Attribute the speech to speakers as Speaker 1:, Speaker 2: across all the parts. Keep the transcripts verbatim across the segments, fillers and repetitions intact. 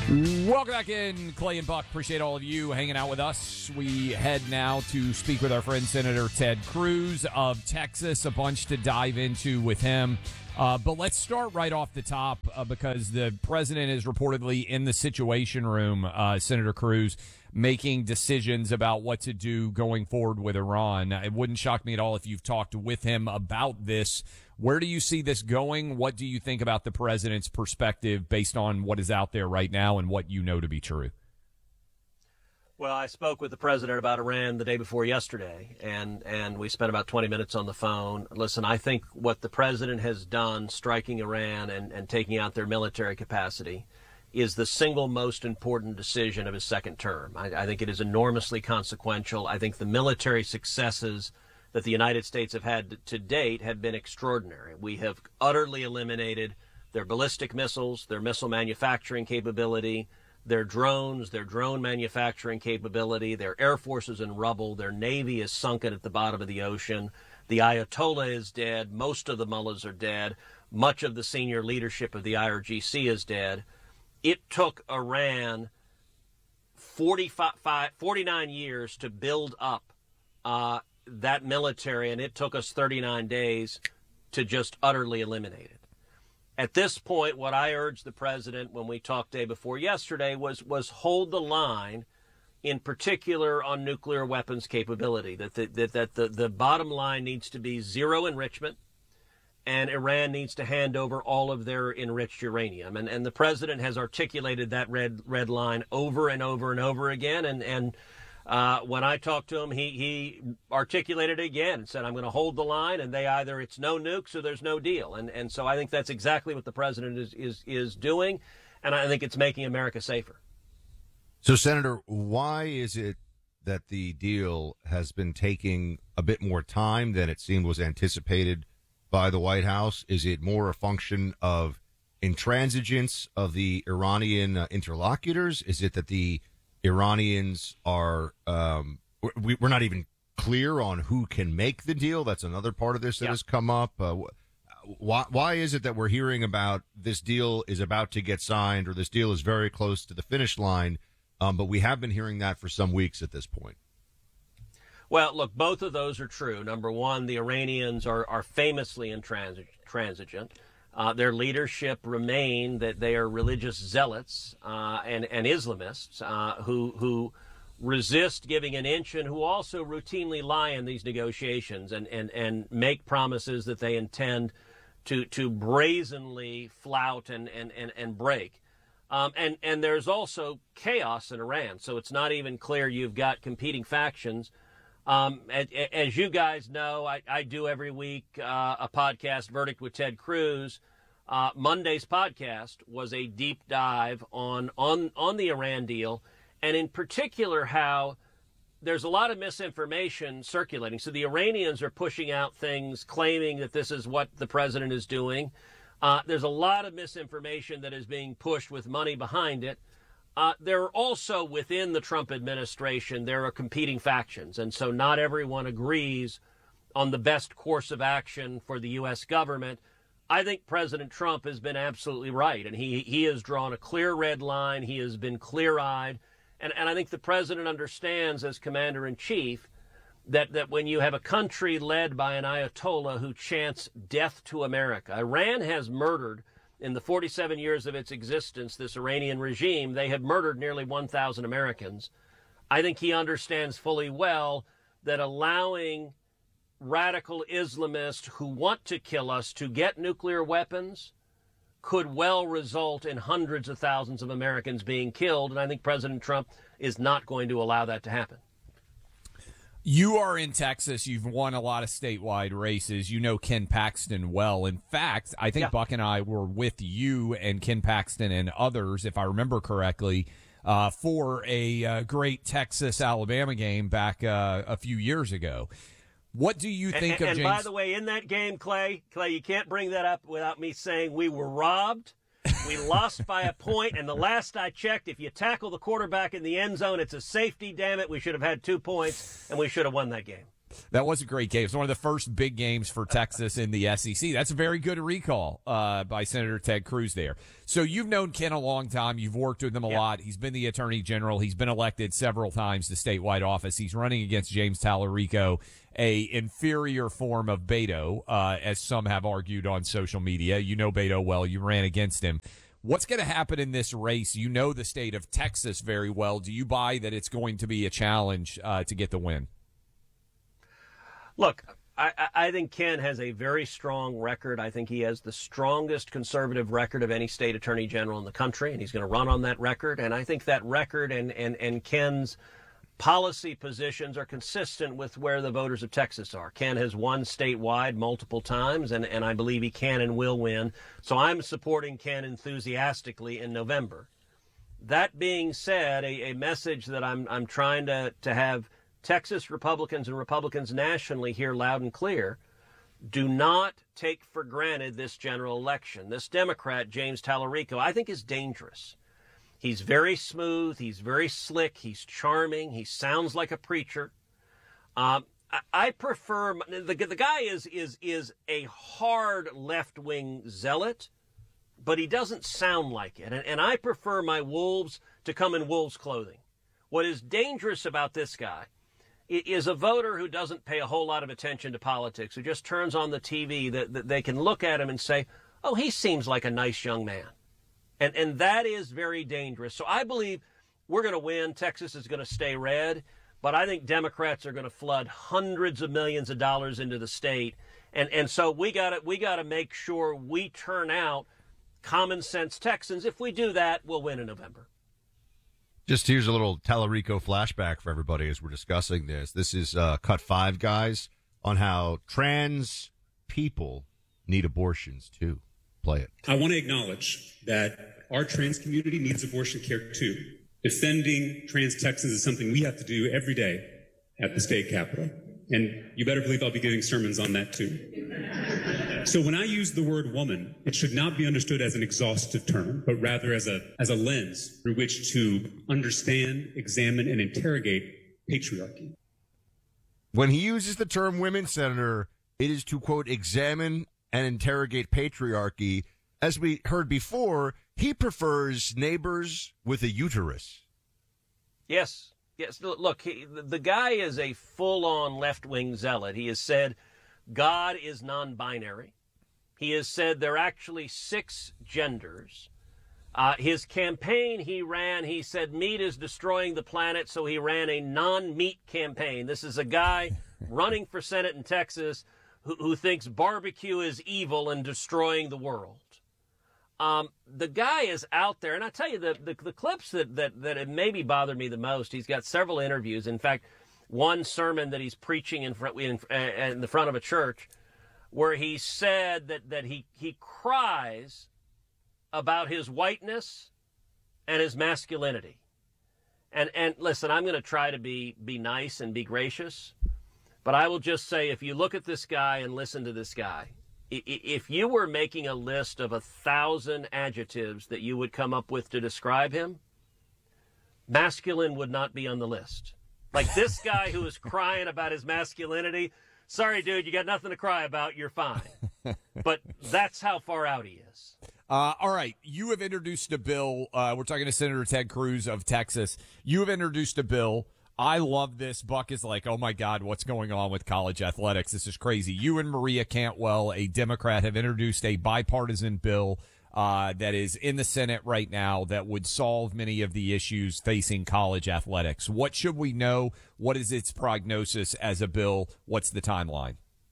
Speaker 1: Welcome back in, Clay and Buck. Appreciate all of you hanging out with us. We head now to speak with our friend Senator Ted Cruz of Texas. A bunch to dive into with him. Uh, but let's start right off the top uh, because the president is reportedly in the Situation Room, uh, Senator Cruz, making decisions about what to do going forward with Iran. It wouldn't shock me at all if you've talked with him about this. Where do you see this going? What do you think about the president's perspective based on what is out there right now and what you know to be true?
Speaker 2: Well, I spoke with the president about Iran the day before yesterday, and, and we spent about twenty minutes on the phone. Listen, I think what the president has done, striking Iran and, and taking out their military capacity, is the single most important decision of his second term. I, I think it is enormously consequential. I think the military successes that the United States have had to date have been extraordinary. We have utterly eliminated their ballistic missiles, their missile manufacturing capability, their drones, their drone manufacturing capability, their air force is in rubble, their navy is sunken at the bottom of the ocean, the Ayatollah is dead, most of the mullahs are dead, much of the senior leadership of the I R G C is dead. It took Iran forty-five, forty-nine years to build up uh, that military, and it took us thirty-nine days to just utterly eliminate it. At this point, what I urged the president when we talked day before yesterday was was hold the line, in particular on nuclear weapons capability, that the, that, that the, the bottom line needs to be zero enrichment, and Iran needs to hand over all of their enriched uranium. And, and the president has articulated that red red line over and over and over again, and, and Uh, when I talked to him, he, he articulated it again and said, I'm going to hold the line, and they either it's no nukes or there's no deal. And and so I think that's exactly what the president is, is, is doing, and I think it's making America safer.
Speaker 3: So, Senator, why is it that the deal has been taking a bit more time than it seemed was anticipated by the White House? Is it more a function of intransigence of the Iranian uh, interlocutors? Is it that the Iranians are, um, we, we're not even clear on who can make the deal? That's another part of this that yeah. has come up. Uh, why, why is it that we're hearing about this deal is about to get signed or this deal is very close to the finish line, um, but we have been hearing that for some weeks at this point?
Speaker 2: Well, look, both of those are true. Number one, the Iranians are, are famously intransigent. Uh, their leadership remain that they are religious zealots uh, and, and Islamists uh, who who resist giving an inch and who also routinely lie in these negotiations and, and, and make promises that they intend to to brazenly flout and, and, and, and break. Um, and, and there's also chaos in Iran, so it's not even clear. You've got competing factions. Um, as, as you guys know, I, I do every week uh, a podcast, Verdict with Ted Cruz. Uh, Monday's podcast was a deep dive on, on, on the Iran deal, and in particular how there's a lot of misinformation circulating. So the Iranians are pushing out things claiming that this is what the president is doing. Uh, there's a lot of misinformation that is being pushed with money behind it. Uh, there are also within the Trump administration, there are competing factions. And so not everyone agrees on the best course of action for the U S government. I think President Trump has been absolutely right. And he, he has drawn a clear red line. He has been clear-eyed. And, and I think the president understands as commander in chief that, that when you have a country led by an Ayatollah who chants death to America, Iran has murdered in the forty-seven years of its existence, this Iranian regime, they have murdered nearly one thousand Americans. I think he understands fully well that allowing radical Islamists who want to kill us to get nuclear weapons could well result in hundreds of thousands of Americans being killed. And I think President Trump is not going to allow that to happen.
Speaker 1: You are in Texas. You've won a lot of statewide races. You know Ken Paxton well. In fact, I think yeah. Buck and I were with you and Ken Paxton and others, if I remember correctly, uh, for a uh, great Texas-Alabama game back uh, a few years ago. What do you think
Speaker 2: and, and,
Speaker 1: of James?
Speaker 2: And by the way, in that game, Clay, Clay, you can't bring that up without me saying we were robbed. We lost by a point, and the last I checked, if you tackle the quarterback in the end zone, it's a safety, damn it. We should have had two points, and we should have won that game.
Speaker 1: That was a great game. It's one of the first big games for Texas in the S E C. That's a very good recall uh, by Senator Ted Cruz there. So you've known Ken a long time. You've worked with him a yeah. lot. He's been the attorney general. He's been elected several times to statewide office. He's running against James Tallarico, a inferior form of Beto, uh, as some have argued on social media. You know Beto well. You ran against him. What's going to happen in this race? You know the state of Texas very well. Do you buy that it's going to be a challenge uh, to get the win?
Speaker 2: Look, I, I think Ken has a very strong record. I think he has the strongest conservative record of any state attorney general in the country, and he's going to run on that record. And I think that record and, and, and Ken's policy positions are consistent with where the voters of Texas are. Ken has won statewide multiple times, and, and I believe he can and will win. So I'm supporting Ken enthusiastically in November. That being said, a, a message that I'm I'm trying to, to have Texas Republicans and Republicans nationally hear loud and clear: do not take for granted this general election. This Democrat, James Tallarico, I think is dangerous. He's very smooth. He's very slick. He's charming. He sounds like a preacher. Um, I, I prefer the the guy is is is a hard left wing zealot, but he doesn't sound like it. And, and I prefer my wolves to come in wolves' clothing. What is dangerous about this guy is a voter who doesn't pay a whole lot of attention to politics, who just turns on the T V, that, that they can look at him and say, oh, he seems like a nice young man. And and that is very dangerous. So I believe we're going to win. Texas is going to stay red. But I think Democrats are going to flood hundreds of millions of dollars into the state. And and so we got to we got to make sure we turn out common sense Texans. If we do that, we'll win in November.
Speaker 3: Just here's a little Tallarico flashback for everybody as we're discussing this. This is uh, Cut Five, guys, on how trans people need abortions, too. Play it.
Speaker 4: I want to acknowledge that our trans community needs abortion care, too. Defending trans Texans is something we have to do every day at the state capitol. And you better believe I'll be giving sermons on that, too. So when I use the word woman, it should not be understood as an exhaustive term, but rather as a as a lens through which to understand, examine, and interrogate patriarchy.
Speaker 3: When he uses the term women, Senator, it is to, quote, examine and interrogate patriarchy. As we heard before, he prefers neighbors with a uterus.
Speaker 2: Yes. Yes. Look, he, the guy is a full-on left-wing zealot. He has said God is non-binary. He has said there are actually six genders. Uh, his campaign he ran, he said meat is destroying the planet, so he ran a non-meat campaign. This is a guy running for Senate in Texas who, who thinks barbecue is evil and destroying the world. Um, the guy is out there, and I tell you, the, the, the clips that, that, that have maybe bothered me the most, he's got several interviews. In fact, one sermon that he's preaching in, front, in, in the front of a church, where he said that, that he, he cries about his whiteness and his masculinity. And and listen, I'm going to try to be be nice and be gracious, but I will just say, if you look at this guy and listen to this guy, if you were making a list of a thousand adjectives that you would come up with to describe him, masculine would not be on the list. Like this guy who is crying about his masculinity, sorry, dude, you got nothing to cry about. You're fine. But that's how far out he is.
Speaker 1: Uh, all right. You have introduced a bill. Uh, we're talking to Senator Ted Cruz of Texas. You have introduced a bill. I love this. Buck is like, oh, my God, what's going on with college athletics? This is crazy. You and Maria Cantwell, a Democrat, have introduced a bipartisan bill uh, that is in the Senate right now that would solve many of the issues facing college athletics. What should we know? What is its prognosis as a bill? What's the timeline?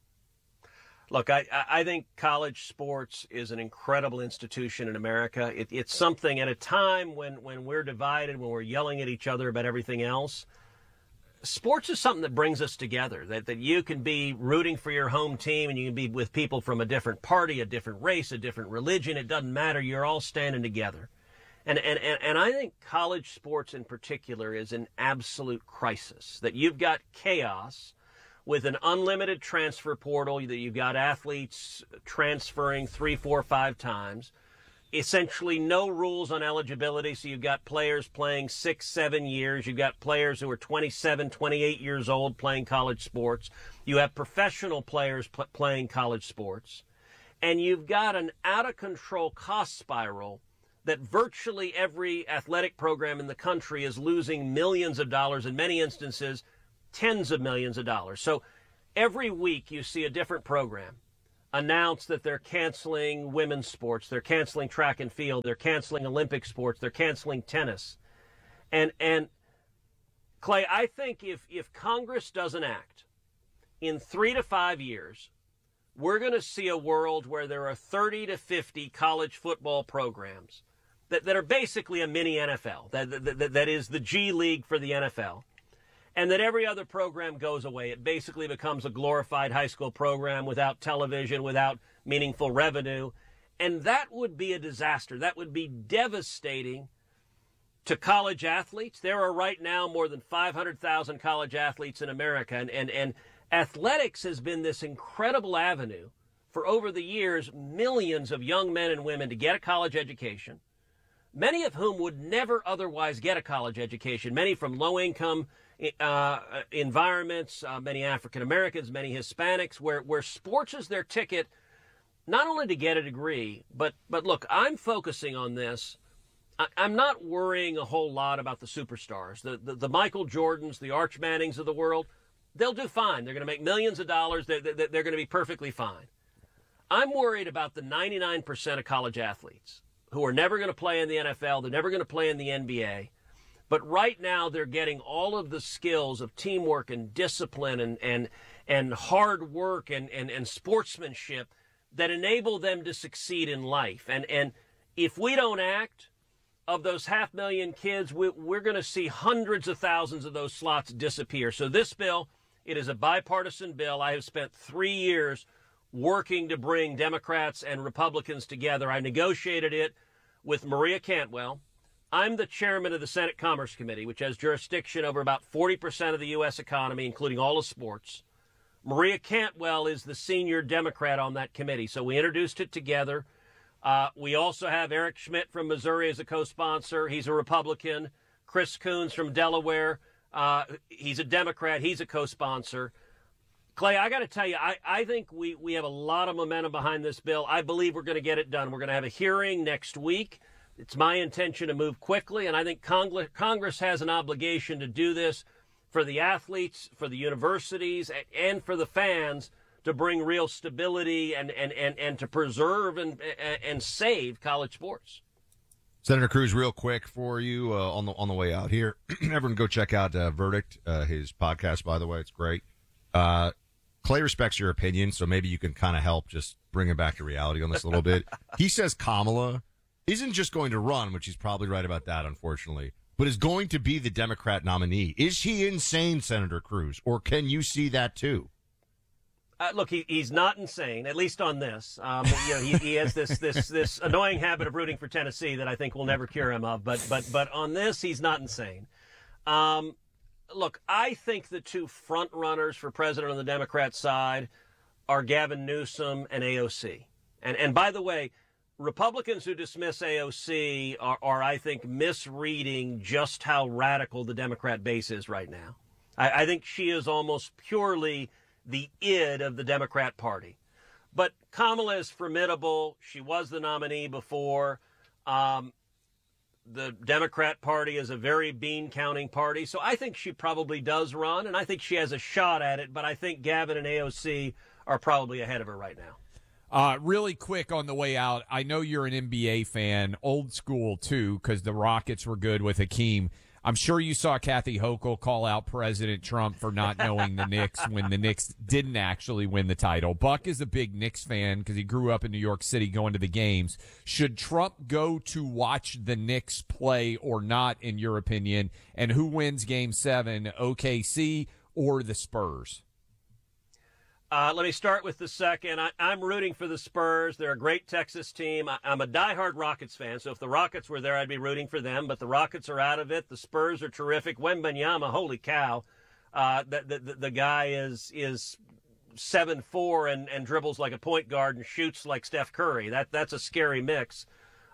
Speaker 2: Look, I, I think college sports is an incredible institution in America. It, it's something at a time when, when we're divided, when we're yelling at each other about everything else. Sports is something that brings us together, that, that you can be rooting for your home team and you can be with people from a different party, a different race, a different religion. It doesn't matter. You're all standing together. And, and, and, and I think college sports in particular is an absolute crisis, that you've got chaos with an unlimited transfer portal, that you've got athletes transferring three, four, five times. essentially no rules on eligibility. So you've got players playing six, seven years. You've got players who are twenty-seven, twenty-eight years old playing college sports. You have professional players pl- playing college sports. And you've got an out-of-control cost spiral that virtually every athletic program in the country is losing millions of dollars, in many instances, tens of millions of dollars. So every week you see a different program announce that they're canceling women's sports, they're canceling track and field, they're canceling Olympic sports, they're canceling tennis. And and Clay, I think if if Congress doesn't act, in three to five years, we're going to see a world where there are thirty to fifty college football programs that, that are basically a mini N F L, that, that, that is the G League for the N F L. And that every other program goes away. It basically becomes a glorified high school program without television, without meaningful revenue. And that would be a disaster. That would be devastating to college athletes. There are right now more than five hundred thousand college athletes in America. And, and, and athletics has been this incredible avenue for over the years, millions of young men and women to get a college education, many of whom would never otherwise get a college education, many from low-income Uh, environments, uh, many African Americans, many Hispanics, where, where sports is their ticket, not only to get a degree, but, but look, I'm focusing on this. I, I'm not worrying a whole lot about the superstars, the, the, the Michael Jordans, the Arch Mannings of the world. They'll do fine. They're going to make millions of dollars. They're, they're, they're going to be perfectly fine. I'm worried about the ninety-nine percent of college athletes who are never going to play in the N F L. They're never going to play in the N B A. But right now they're getting all of the skills of teamwork and discipline and and, and hard work and, and, and sportsmanship that enable them to succeed in life. And and if we don't act, of those half million kids, we, we're going to see hundreds of thousands of those slots disappear. So this bill, it is a bipartisan bill. I have spent three years working to bring Democrats and Republicans together. I negotiated it with Maria Cantwell. I'm the chairman of the Senate Commerce Committee, which has jurisdiction over about forty percent of the U S economy, including all of sports. Maria Cantwell is the senior Democrat on that committee, so we introduced it together. Uh, we also have Eric Schmidt from Missouri as a co-sponsor. He's a Republican. Chris Coons from Delaware. Uh, he's a Democrat. He's a co-sponsor. Clay, I got to tell you, I, I think we, we have a lot of momentum behind this bill. I believe we're going to get it done. We're going to have a hearing next week. It's my intention to move quickly, and I think Congress, Congress has an obligation to do this for the athletes, for the universities, and for the fans to bring real stability and, and, and, and to preserve and, and save college sports.
Speaker 3: Senator Cruz, real quick for you uh, on the on the way out here. Everyone go check out uh, Verdict, uh, his podcast, by the way. It's great. Uh, Clay respects your opinion, so maybe you can kind of help just bring him back to reality on this a little bit. He says Kamala isn't just going to run, which he's probably right about that, unfortunately, but is going to be the Democrat nominee. Is he insane, Senator Cruz, or can you see that too?
Speaker 2: Uh, look, he, he's not insane, at least on this. Um, you know, he, he has this this this annoying habit of rooting for Tennessee that I think will never cure him of. But but but on this, he's not insane. Um, look, I think the two front runners for president on the Democrat side are Gavin Newsom and A O C. And and by the way, Republicans who dismiss A O C are, are, I think, misreading just how radical the Democrat base is right now. I, I think she is almost purely the id of the Democrat Party. But Kamala is formidable. She was the nominee before. Um, the Democrat Party is a very bean-counting party. So I think she probably does run, and I think she has a shot at it. But I think Gavin and A O C are probably ahead of her right now.
Speaker 1: Uh, really quick on the way out, I know you're an N B A fan, old school too, because the Rockets were good with Hakeem. I'm sure you saw Kathy Hochul call out President Trump for not knowing the Knicks when the Knicks didn't actually win the title. Buck is a big Knicks fan because he grew up in New York City going to the games. Should Trump go to watch the Knicks play or not, in your opinion? And who wins Game seven, O K C or the Spurs?
Speaker 2: Uh, let me start with the second. I, I'm rooting for the Spurs. They're a great Texas team. I, I'm a diehard Rockets fan, so if the Rockets were there, I'd be rooting for them. But the Rockets are out of it. The Spurs are terrific. Wembanyama, holy cow. Uh, the, the, the guy is is seven foot four and, and dribbles like a point guard and shoots like Steph Curry. That That's a scary mix.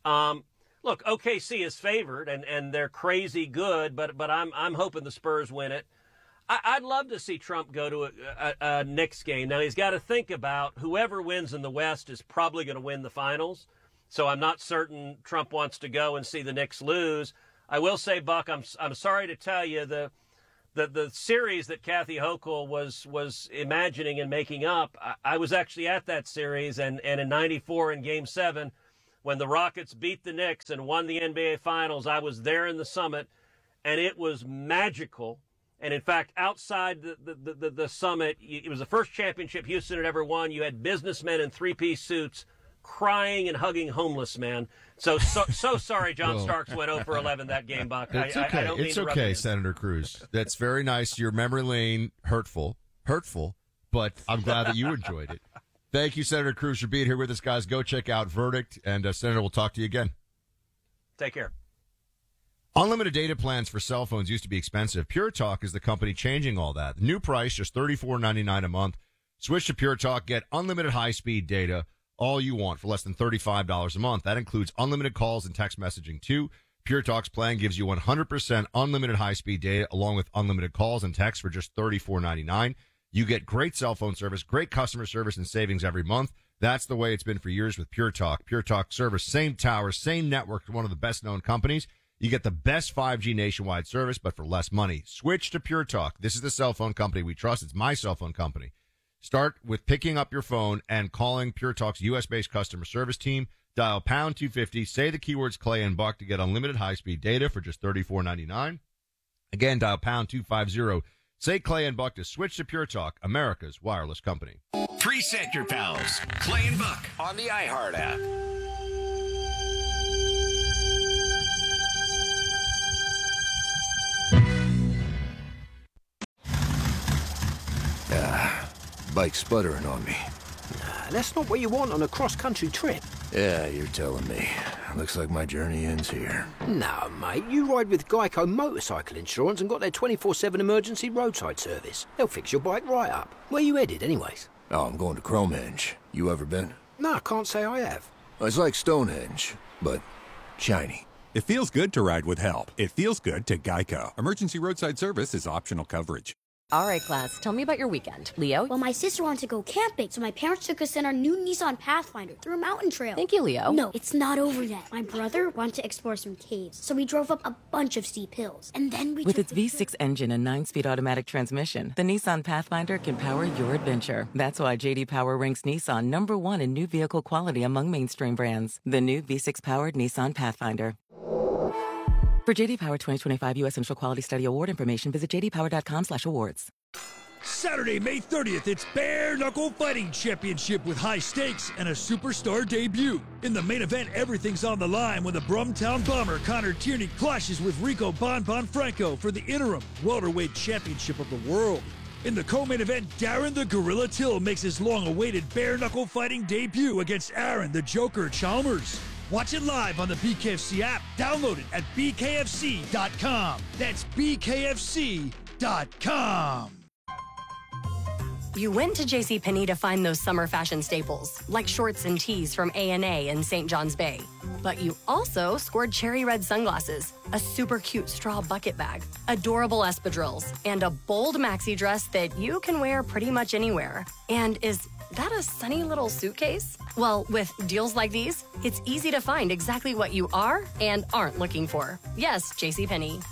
Speaker 2: Um, look, O K C is favored, and, and they're crazy good, but but I'm I'm hoping the Spurs win it. I, I'd love to see Trump go to a, a, a Knicks game. Now, he's got to think about whoever wins in the West is probably going to win the finals. So I'm not certain Trump wants to go and see the Knicks lose. I will say, Buck, I'm I'm sorry to tell you, the the, the series that Kathy Hochul was was imagining and making up, I, I was actually at that series, and, and in ninety-four in Game seven, when the Rockets beat the Knicks and won the N B A Finals, I was there in the Summit, and it was magical. And, in fact, outside the, the, the, the Summit, it was the first championship Houston had ever won. You had businessmen in three-piece suits crying and hugging homeless men. So, so, so sorry John
Speaker 3: Well,
Speaker 2: Starks went oh for eleven that game, Buck.
Speaker 3: It's
Speaker 2: I,
Speaker 3: okay.
Speaker 2: I, I don't mean
Speaker 3: it's
Speaker 2: to rub
Speaker 3: okay,
Speaker 2: it in.
Speaker 3: Senator Cruz. That's very nice. Your memory lane, hurtful, hurtful, but I'm glad that you enjoyed it. Thank you, Senator Cruz, for being here with us, guys. Go check out Verdict, and uh, Senator, we'll talk to you again.
Speaker 2: Take care.
Speaker 3: Unlimited data plans for cell phones used to be expensive. Pure Talk is the company changing all that. The new price, just thirty-four ninety-nine a month. Switch to Pure Talk, get unlimited high-speed data, all you want, for less than thirty-five dollars a month. That includes unlimited calls and text messaging, too. Pure Talk's plan gives you one hundred percent unlimited high-speed data, along with unlimited calls and texts for just thirty-four ninety-nine. You get great cell phone service, great customer service, and savings every month. That's the way it's been for years with Pure Talk. Pure Talk service, same tower, same network, one of the best-known companies. You get the best five G nationwide service, but for less money. Switch to Pure Talk. This is the cell phone company we trust. It's my cell phone company. Start with picking up your phone and calling Pure Talk's U S-based customer service team. Dial pound two fifty. Say the keywords Clay and Buck to get unlimited high-speed data for just thirty-four ninety-nine. Again, dial pound two fifty. Say Clay and Buck to switch to Pure Talk, America's wireless company.
Speaker 5: Preset your pals. Clay and Buck on the iHeart app.
Speaker 6: Ah, bike sputtering on me.
Speaker 7: Nah, that's not what you want on a cross-country trip.
Speaker 6: Yeah, you're telling me. Looks like my journey ends here.
Speaker 7: No, mate, you ride with Geico Motorcycle Insurance and got their twenty-four seven emergency roadside service. They'll fix your bike right up. Where you headed, anyways?
Speaker 6: Oh, I'm going to Cromehenge. You ever been?
Speaker 7: No, I can't say I have.
Speaker 6: It's like Stonehenge, but shiny.
Speaker 8: It feels good to ride with help. It feels good to Geico. Emergency roadside service is optional coverage.
Speaker 9: All right, class, tell me about your weekend. Leo?
Speaker 10: Well, my sister wanted to go camping, so my parents took us in our new Nissan Pathfinder through a mountain trail.
Speaker 9: Thank you, Leo.
Speaker 10: No, it's not over yet. My brother wanted to explore some caves, so we drove up a bunch of steep hills. And then we
Speaker 11: With
Speaker 10: took
Speaker 11: its
Speaker 10: the
Speaker 11: V six engine and nine-speed automatic transmission, the Nissan Pathfinder can power your adventure. That's why J D Power ranks Nissan number one in new vehicle quality among mainstream brands. The new V six-powered Nissan Pathfinder. For J D Power twenty twenty-five U S Central Quality Study Award information, visit j d power dot com slash awards.
Speaker 12: Saturday, May thirtieth, it's Bare Knuckle Fighting Championship with high stakes and a superstar debut. In the main event, everything's on the line when the Brumtown Bomber Connor Tierney clashes with Rico Bon Bon Franco for the interim welterweight championship of the world. In the co-main event, Darren the Gorilla Till makes his long-awaited Bare Knuckle Fighting debut against Aaron the Joker Chalmers. Watch it live on the B K F C app. Download it at b k f c dot com. That's b k f c dot com.
Speaker 13: You went to JCPenney to find those summer fashion staples, like shorts and tees from A and A in Saint John's Bay. But you also scored cherry red sunglasses, a super cute straw bucket bag, adorable espadrilles, and a bold maxi dress that you can wear pretty much anywhere. And is that a sunny little suitcase? Well, with deals like these, it's easy to find exactly what you are and aren't looking for. Yes, JCPenney.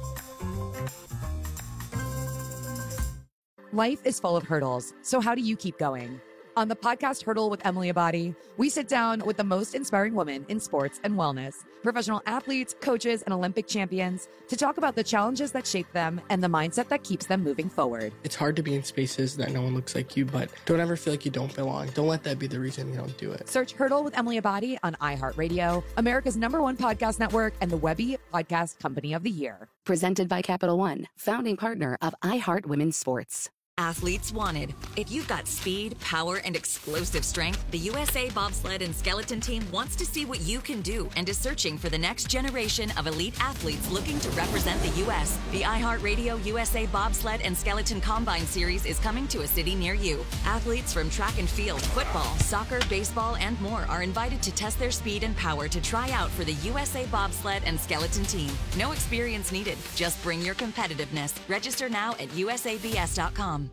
Speaker 14: Life is full of hurdles, so how do you keep going? On the podcast Hurdle with Emily Abadi, we sit down with the most inspiring women in sports and wellness, professional athletes, coaches, and Olympic champions to talk about the challenges that shape them and the mindset that keeps them moving forward.
Speaker 15: It's hard to be in spaces that no one looks like you, but don't ever feel like you don't belong. Don't let that be the reason you don't do it.
Speaker 14: Search Hurdle with Emily Abadi on iHeartRadio, America's number one podcast network, and the Webby Podcast Company of the Year.
Speaker 16: Presented by Capital One, founding partner of iHeart Women's Sports. Athletes wanted. If you've got speed, power, and explosive strength, the U S A Bobsled and Skeleton Team wants to see what you can do and is searching for the next generation of elite athletes looking to represent the U S The iHeartRadio U S A Bobsled and Skeleton Combine Series is coming to a city near you. Athletes from track and field, football, soccer, baseball, and more are invited to test their speed and power to try out for the U S A Bobsled and Skeleton Team. No experience needed. Just bring your competitiveness. Register now at U S A B S dot com.